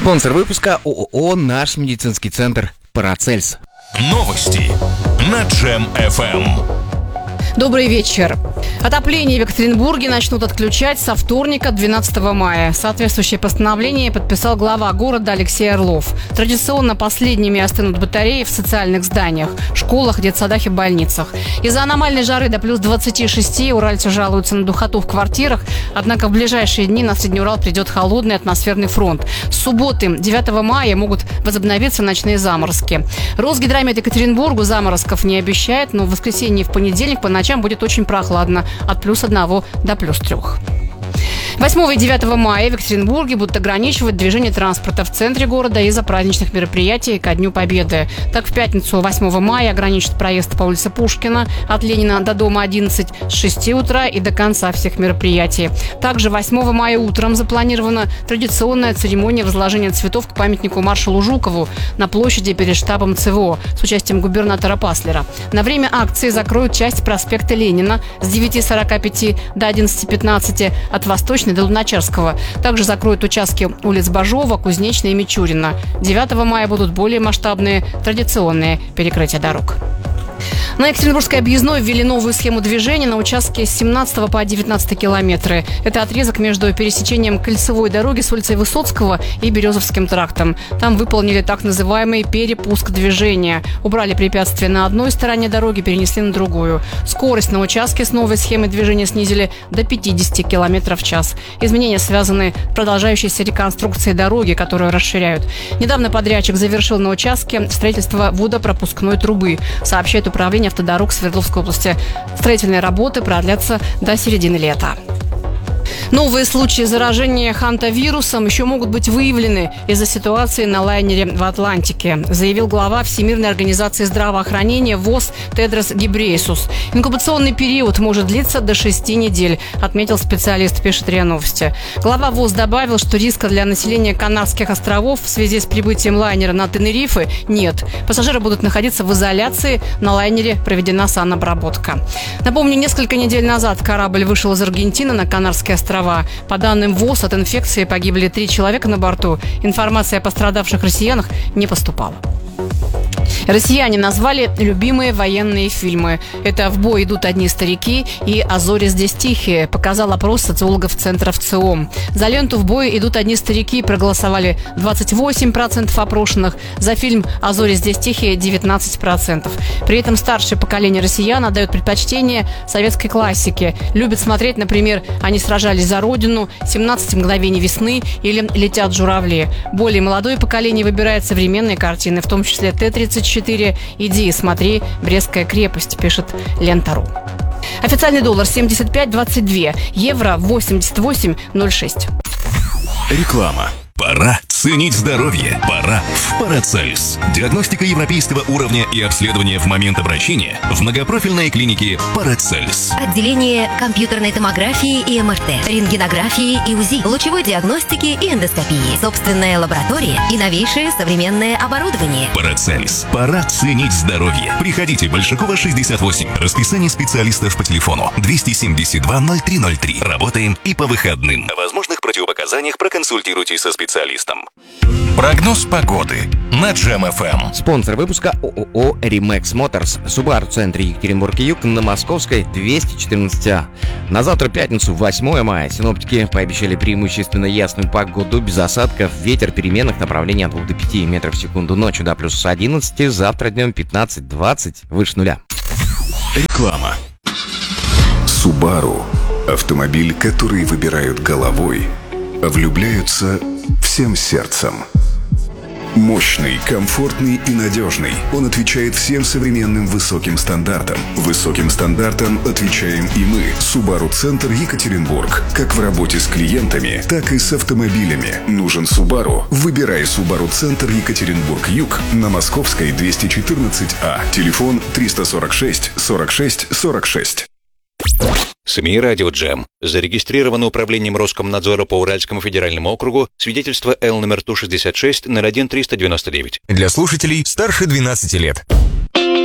Спонсор выпуска ООО «Наш медицинский центр Парацельс». Новости на Джем FM. Добрый вечер. Отопление в Екатеринбурге начнут отключать со вторника, 12 мая. Соответствующее постановление подписал глава города Алексей Орлов. Традиционно последними остынут батареи в социальных зданиях, школах, детсадах и больницах. Из-за аномальной жары до плюс 26 уральцы жалуются на духоту в квартирах. Однако в ближайшие дни на Средний Урал придет холодный атмосферный фронт. С субботы, 9 мая, могут возобновиться ночные заморозки. Росгидромет Екатеринбургу заморозков не обещает, но в воскресенье и в понедельник по ночам будет очень прохладно, от плюс 1 до плюс 3. 8 и 9 мая в Екатеринбурге будут ограничивать движение транспорта в центре города из-за праздничных мероприятий ко Дню Победы. Так, в пятницу 8 мая ограничат проезд по улице Пушкина от Ленина до Дома 11 с 6 утра и до конца всех мероприятий. Также 8 мая утром запланирована традиционная церемония возложения цветов к памятнику маршалу Жукову на площади перед штабом ЦВО с участием губернатора Паслера. На время акции закроют часть проспекта Ленина с 9:45 до 11:15 от Восточной до Луначарского. Также закроют участки улиц Бажова, Кузнечной и Мичурина. 9 мая будут более масштабные традиционные перекрытия дорог. На Екатеринбургской объездной ввели новую схему движения на участке с 17 по 19 километры. Это отрезок между пересечением Кольцевой дороги с улицей Высоцкого и Березовским трактом. Там выполнили так называемый перепуск движения. Убрали препятствия на одной стороне дороги, перенесли на другую. Скорость на участке с новой схемой движения снизили до 50 км в час. Изменения связаны с продолжающейся реконструкцией дороги, которую расширяют. Недавно подрядчик завершил на участке строительство водопропускной трубы, сообщает Управление автодорог Свердловской области. Строительные работы продлятся до середины лета. Новые случаи заражения хантавирусом еще могут быть выявлены из-за ситуации на лайнере в Атлантике, заявил глава Всемирной организации здравоохранения ВОЗ Тедрос Гебрейесус. Инкубационный период может длиться до 6 недель, отметил специалист, пишет РИА Новости. Глава ВОЗ добавил, что риска для населения Канарских островов в связи с прибытием лайнера на Тенерифе нет. Пассажиры будут находиться в изоляции, на лайнере проведена санобработка. Напомню, несколько недель назад корабль вышел из Аргентины на Канарские острова. По данным ВОЗ, от инфекции погибли 3 человека на борту. Информация о пострадавших россиянах не поступала. Россияне назвали любимые военные фильмы. Это «В бой идут одни старики» и «А зори здесь тихие», показал опрос социологов Центра ВЦИОМ. За ленту «В бой идут одни старики» проголосовали 28% опрошенных, за фильм «А зори здесь тихие» 19%. При этом старшее поколение россиян отдает предпочтение советской классике. Любят смотреть, например, «Они сражались за Родину», «17 мгновений весны» или «Летят журавли». Более молодое поколение выбирает современные картины, в том числе Т-34. «Иди и смотри, Брестская крепость», пишет Лента.ру. Официальный доллар 75.22, евро 88.06. Реклама. Пора ценить здоровье. Пора в Парацельс. Диагностика европейского уровня и обследование в момент обращения в многопрофильной клинике Парацельс. Отделение компьютерной томографии и МРТ, рентгенографии и УЗИ, лучевой диагностики и эндоскопии, собственная лаборатория и новейшее современное оборудование. Парацельс. Пора ценить здоровье. Приходите, Большакова, 68. Расписание специалистов по телефону 272-0303. Работаем и по выходным. О возможных противопоказаниях проконсультируйтесь со специалистом. Прогноз погоды на Джем FM. Спонсор выпуска ООО «Римекс Моторс». Subaru в центре Екатеринбург-Юг на Московской 214А. На завтра, пятницу, 8 мая, синоптики пообещали преимущественно ясную погоду, без осадков, ветер переменных направлений от 2 до 5 метров в секунду, ночью до плюс 11, завтра днем 15-20, выше нуля. Реклама. Subaru – автомобиль, который выбирают головой, а влюбляются всем сердцем. Мощный, комфортный и надежный. Он отвечает всем современным высоким стандартам. Высоким стандартам отвечаем и мы. Subaru Центр Екатеринбург. Как в работе с клиентами, так и с автомобилями. Нужен Subaru? Выбирай Subaru Центр Екатеринбург-Юг на Московской 214А. Телефон 346 46 46. СМИ «Радио Джем». Зарегистрировано Управлением Роскомнадзора по Уральскому федеральному округу свидетельство Л номер Ту-66 01-399. Для слушателей старше 12 лет.